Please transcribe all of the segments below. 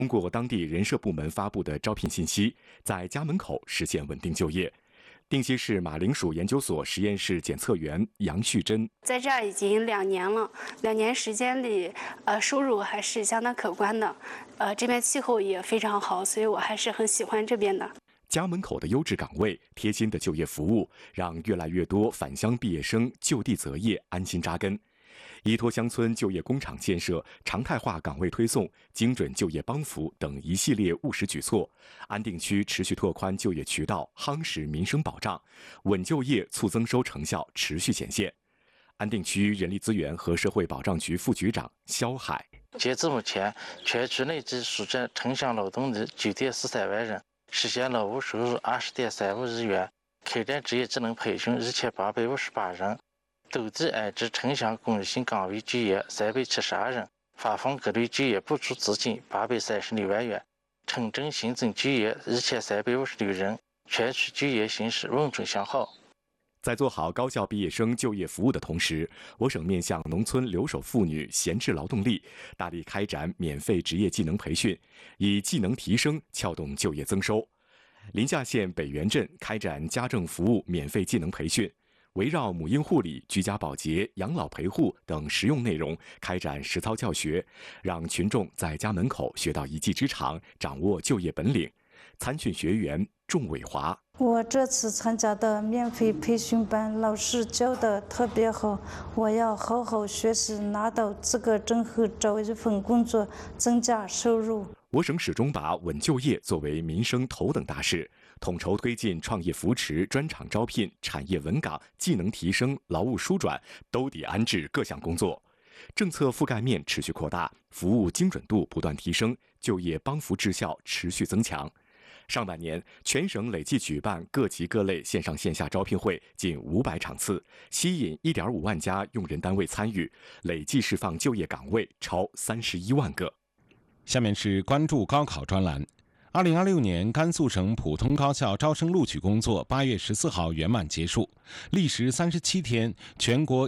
通过当地人社部门发布的招聘信息，在家门口实现稳定就业。定西市马铃薯研究所实验室检测员杨旭珍在这儿已经2年了，2年时间里，收入还是相当可观的，这边气候也非常好，所以我还是很喜欢这边的。 家门口的优质岗位、贴心的就业服务，让越来越多返乡毕业生就地择业，安心扎根。依托乡村就业工厂建设、常态化岗位推送、精准就业帮扶等一系列务实举措，安定区持续拓宽就业渠道，夯实民生保障，稳就业、促增收成效持续显现。安定区人力资源和社会保障局副局长肖海： 截至目前，全区内计属镇城乡劳动力9.43万人，实现劳务收入20.35亿元，开展职业技能培训1858人。斗地安置城乡公益性岗位就业372人，发放各类就业补助资金836万元，城镇新增就业1356人，全区就业形势稳中向好。 在做好高校毕业生就业服务的同时，我省面向农村留守妇女、闲置劳动力，大力开展免费职业技能培训，以技能提升撬动就业增收。临夏县北源镇开展家政服务免费技能培训。围绕母婴护理、居家保洁、养老陪护等实用内容开展实操教学，让群众在家门口学到一技之长，掌握就业本领。参训学员仲伟华： 我这次参加的免费培训班，老师教的特别好，我要好好学习，拿到资格证后找一份工作，增加收入。 我省始终把稳就业作为民生头等大事，统筹推进创业扶持、专场招聘、产业稳岗、技能提升、劳务舒转、兜底安置各项工作，政策覆盖面持续扩大，服务精准度不断提升，就业帮扶质效持续增强。上半年，全省累计举办各级各类线上线下招聘会近500场次，吸引1.5万家用人单位参与，累计释放就业岗位超31万个。 下面是关注高考专栏。2026年甘肃省普通高校招生录取工作8月14号圆满结束，历时37天，全国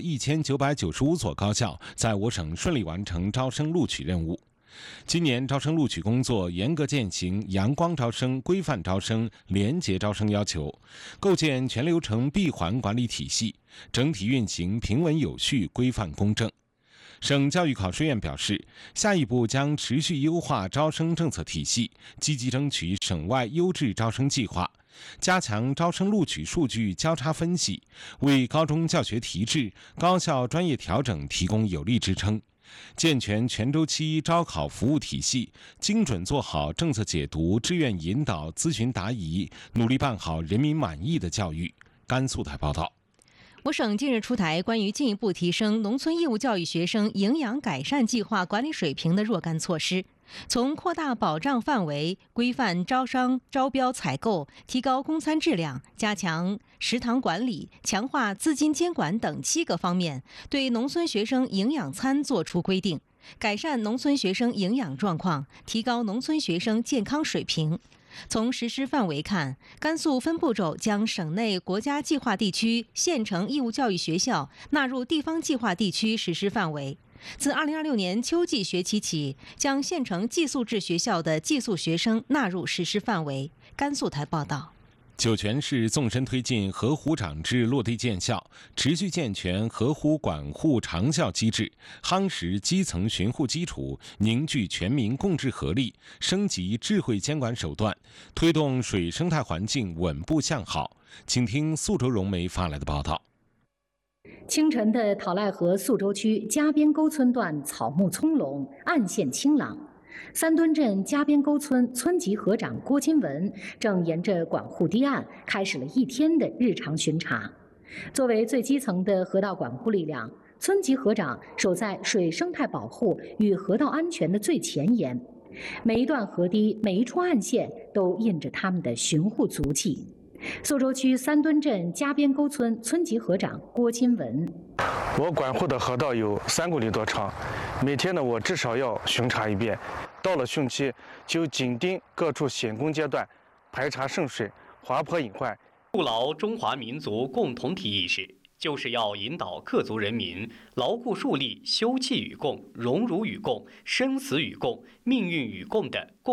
1995所高校在我省顺利完成招生录取任务。今年招生录取工作严格践行阳光招生、规范招生、廉洁招生要求，构建全流程闭环管理体系，整体运行平稳有序、规范公正。省教育考试院表示，下一步将持续优化招生政策体系，积极争取省外优质招生计划，加强招生录取数据交叉分析，为高中教学提质、高校专业调整提供有力支撑，健全全周期招考服务体系，精准做好政策解读、志愿引导、咨询答疑，努力办好人民满意的教育。甘肃台报道。 我省近日出台关于进一步提升农村义务教育学生营养改善计划管理水平的若干措施，从扩大保障范围、规范招商招标采购、提高供餐质量、加强食堂管理、强化资金监管等7个方面，对农村学生营养餐作出规定，改善农村学生营养状况，提高农村学生健康水平。从实施范围看，甘肃分步骤将省内国家计划地区县城义务教育学校纳入地方计划地区实施范围。自2026年秋季学期起，将县城寄宿制学校的寄宿学生纳入实施范围。甘肃台报道。 酒泉市纵深推进河湖长治落地建校，持续健全河湖管护长效机制，夯实基层巡护基础，凝聚全民共治合力，升级智慧监管手段，推动水生态环境稳步向好。请听宿州融媒发来的报道。 清晨的讨赖河宿州区家边沟村段草木葱茏，岸线清朗。三墩镇家边沟村村级河长郭金文正沿着管护堤岸开始了1天的日常巡查。作为最基层的河道管护力量，村级河长守在水生态保护与河道安全的最前沿，每一段河堤、每一处岸线都印着他们的巡护足迹。宿州区三墩镇家边沟村村级河长郭金文： 我管护的河道有3公里多长，每天呢我至少要巡查1遍，到了汛期就紧盯各处险工阶段，排查渗水、滑坡隐患， 筑牢中华民族共同体意识， 就是要引导各族人民牢固树立休戚与共、荣辱与共、生死与共、命运与共的共